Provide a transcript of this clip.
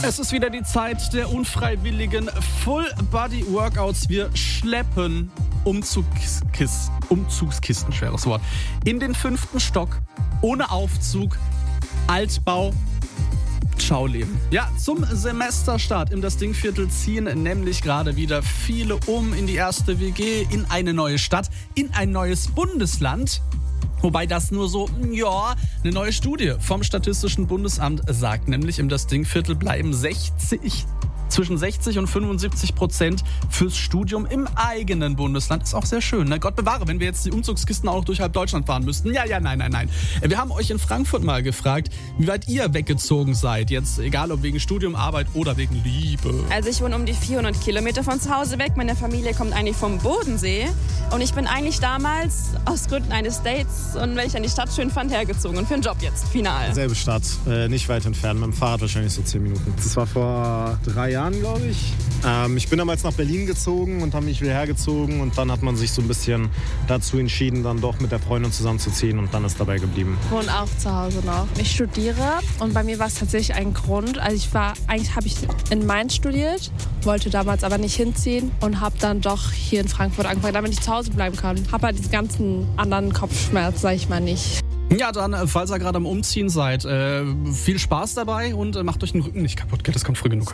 Es ist wieder die Zeit der unfreiwilligen Full-Body-Workouts. Wir schleppen Umzugskisten, schweres Wort, in den 5. Stock, ohne Aufzug, Altbau, Schauleben. Ja, zum Semesterstart im Das Dingviertel ziehen nämlich gerade wieder viele um in die erste WG, in eine neue Stadt, in ein neues Bundesland. Wobei das nur so, ja, eine neue Studie vom Statistischen Bundesamt sagt, nämlich im Das Dingviertel bleiben zwischen 60 und 75% fürs Studium im eigenen Bundesland. Ist auch sehr schön, ne? Gott bewahre, wenn wir jetzt die Umzugskisten auch noch durch halb Deutschland fahren müssten. Nein. Wir haben euch in Frankfurt mal gefragt, wie weit ihr weggezogen seid. Jetzt egal ob wegen Studium, Arbeit oder wegen Liebe. Also ich wohne um die 400 Kilometer von zu Hause weg. Meine Familie kommt eigentlich vom Bodensee. Und ich bin eigentlich damals aus Gründen eines Dates und weil ich dann die Stadt schön fand, hergezogen. Und für einen Job jetzt, final. Selbe Stadt, nicht weit entfernt, mit dem Fahrrad wahrscheinlich so 10 Minuten. Das war vor 3 Jahren, glaube ich. Ich bin damals nach Berlin gezogen und habe mich wieder hergezogen. Und dann hat man sich so ein bisschen dazu entschieden, dann doch mit der Freundin zusammenzuziehen. Und dann ist dabei geblieben. Ich wohne auch zu Hause noch. Ich studiere und bei mir war es tatsächlich ein Grund. Also eigentlich habe ich in Mainz studiert, wollte damals aber nicht hinziehen und habe dann doch hier in Frankfurt angefangen, damit ich zu Hause bleiben kann. Habe halt diesen ganzen anderen Kopfschmerz, sag ich mal, nicht. Ja, dann, falls ihr gerade am Umziehen seid, viel Spaß dabei und macht euch den Rücken nicht kaputt, gell? Das kommt früh genug.